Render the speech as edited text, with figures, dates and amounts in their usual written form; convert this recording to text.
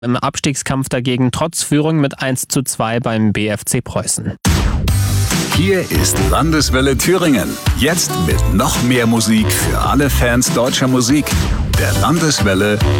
im Abstiegskampf dagegen trotz Führung mit 1:2 beim BFC Preußen. Hier ist Landeswelle Thüringen. Jetzt mit noch mehr Musik für alle Fans deutscher Musik. Der Landeswelle